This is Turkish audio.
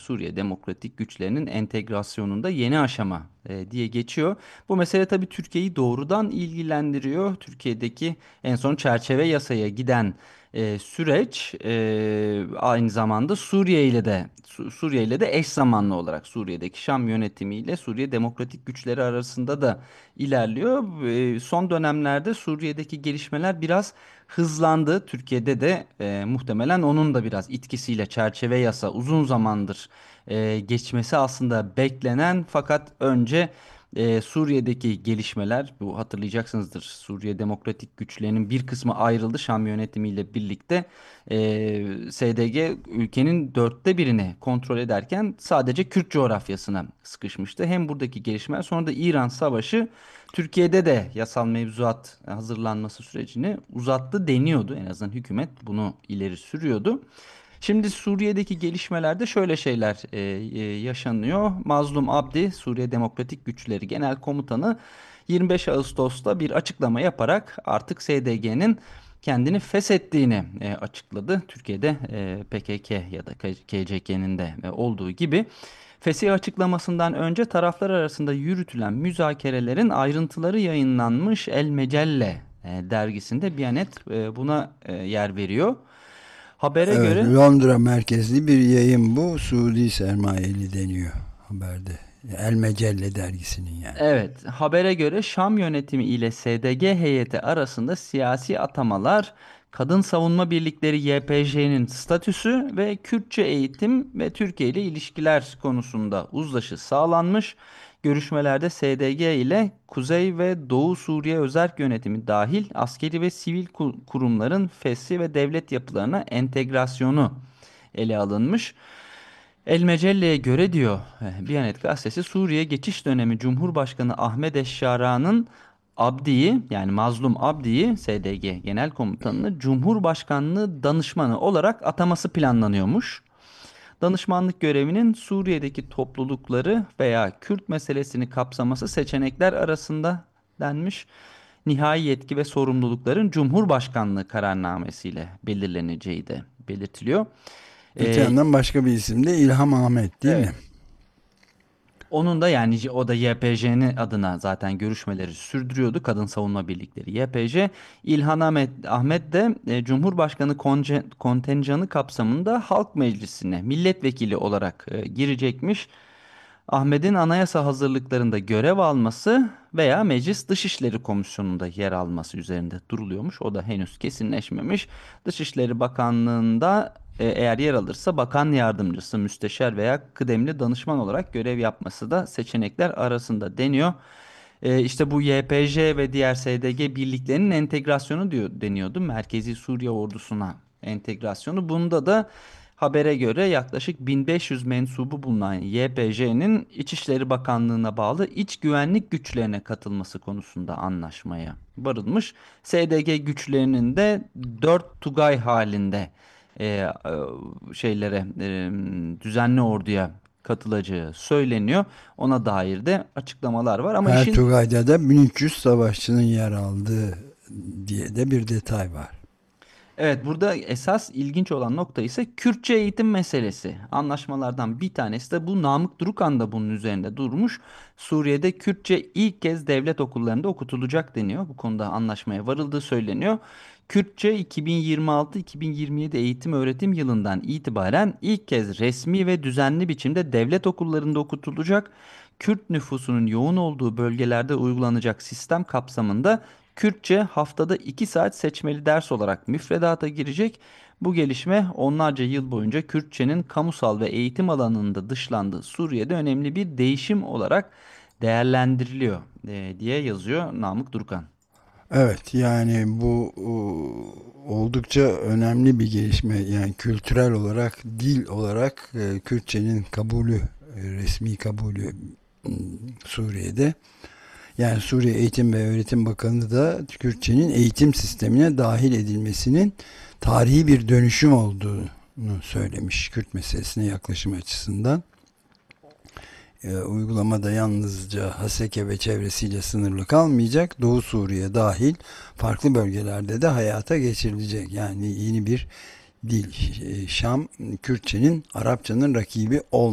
Suriye Demokratik Güçlerinin entegrasyonunda yeni aşama diye geçiyor. Bu mesele tabii Türkiye'yi doğrudan ilgilendiriyor. Türkiye'deki en son çerçeve yasaya giden süreç aynı zamanda Suriye ile de eş zamanlı olarak Suriye'deki Şam yönetimiyle Suriye Demokratik Güçleri arasında da ilerliyor. Son dönemlerde Suriye'deki gelişmeler biraz hızlandı. Türkiye'de de muhtemelen onun da biraz etkisiyle çerçeve yasa uzun zamandır geçmesi aslında beklenen, fakat önce Suriye'deki gelişmeler, bu hatırlayacaksınızdır, Suriye Demokratik Güçlerinin bir kısmı ayrıldı Şam yönetimiyle birlikte. SDG ülkenin dörtte birini kontrol ederken sadece Kürt coğrafyasına sıkışmıştı. Hem buradaki gelişmeler, sonra da İran Savaşı Türkiye'de de yasal mevzuat hazırlanması sürecini uzattı deniyordu. En azından hükümet bunu ileri sürüyordu. Şimdi Suriye'deki gelişmelerde şöyle şeyler yaşanıyor. Mazlum Abdi, Suriye Demokratik Güçleri Genel Komutanı, 25 Ağustos'ta bir açıklama yaparak artık SDG'nin kendini feshettiğini açıkladı. Türkiye'de PKK ya da KCK'nin de olduğu gibi. Fesih açıklamasından önce taraflar arasında yürütülen müzakerelerin ayrıntıları yayınlanmış El Mecelle dergisinde. Biyanet buna yer veriyor. Habere Evet, göre Londra merkezli bir yayın bu. Suudi sermayeli deniyor haberde. El Mecelle dergisinin yani. Evet, habere göre Şam yönetimi ile SDG heyeti arasında siyasi atamalar, Kadın Savunma Birlikleri YPJ'nin statüsü ve Kürtçe eğitim ve Türkiye ile ilişkiler konusunda uzlaşı sağlanmış. Görüşmelerde SDG ile Kuzey ve Doğu Suriye Özerk Yönetimi dahil askeri ve sivil kurumların fesli ve devlet yapılarına entegrasyonu ele alınmış. El Mecelle'ye göre diyor Biyanet Gazetesi, Suriye geçiş dönemi Cumhurbaşkanı Ahmet Eşşara'nın Abdi'yi, yani Mazlum Abdi'yi, SDG Genel Komutanını Cumhurbaşkanlığı danışmanı olarak ataması planlanıyormuş. Danışmanlık görevinin Suriye'deki toplulukları veya Kürt meselesini kapsaması seçenekler arasında denmiş. Nihai yetki ve sorumlulukların Cumhurbaşkanlığı kararnamesiyle belirleneceği de belirtiliyor. Öte Ee, yandan başka bir isim de İlham Ahmet değil mi? evet. Onun da, yani o da YPJ'nin adına zaten görüşmeleri sürdürüyordu. Kadın Savunma Birlikleri YPJ. Ahmet de Cumhurbaşkanı kontenjanı kapsamında Halk Meclisi'ne milletvekili olarak girecekmiş. Ahmet'in anayasa hazırlıklarında görev alması veya Meclis Dışişleri Komisyonu'nda yer alması üzerinde duruluyormuş. O da henüz kesinleşmemiş. Dışişleri Bakanlığı'nda eğer yer alırsa bakan yardımcısı, müsteşar veya kıdemli danışman olarak görev yapması da seçenekler arasında deniyor. İşte bu YPJ ve diğer SDG birliklerinin entegrasyonu deniyordu. Merkezi Suriye ordusuna entegrasyonu. Bunda da habere göre yaklaşık 1500 mensubu bulunan YPJ'nin İçişleri Bakanlığı'na bağlı iç güvenlik güçlerine katılması konusunda anlaşmaya varılmış. SDG güçlerinin de 4 Tugay halinde e, e, düzenli orduya katılacağı söyleniyor. Ona dair de açıklamalar var ama Her işin Tugay'da da 1300 savaşçının yer aldığı diye de bir detay var. Evet, burada esas ilginç olan nokta ise Kürtçe eğitim meselesi. Anlaşmalardan bir tanesi de bu. Namık Durukan da bunun üzerinde durmuş. Suriye'de Kürtçe ilk kez devlet okullarında okutulacak deniyor. Bu konuda anlaşmaya varıldığı söyleniyor. Kürtçe 2026-2027 eğitim öğretim yılından itibaren ilk kez resmi ve düzenli biçimde devlet okullarında okutulacak. Kürt nüfusunun yoğun olduğu bölgelerde uygulanacak sistem kapsamında Kürtçe haftada 2 saat seçmeli ders olarak müfredata girecek. Bu gelişme onlarca yıl boyunca Kürtçenin kamusal ve eğitim alanında dışlandığı Suriye'de önemli bir değişim olarak değerlendiriliyor diye yazıyor Namık Durukan. Evet, yani bu oldukça önemli bir gelişme. Yani kültürel olarak, dil olarak Kürtçenin kabulü, resmi kabulü Suriye'de. Yani Suriye Eğitim ve Öğretim Bakanı da Kürtçenin eğitim sistemine dahil edilmesinin tarihi bir dönüşüm olduğunu söylemiş Kürt meselesine yaklaşım açısından. Uygulamada yalnızca Haseke ve çevresiyle sınırlı kalmayacak. Doğu Suriye dahil farklı bölgelerde de hayata geçirilecek. Yani yeni bir dil. Şam, Kürtçenin Arapçanın rakibi olmayacak.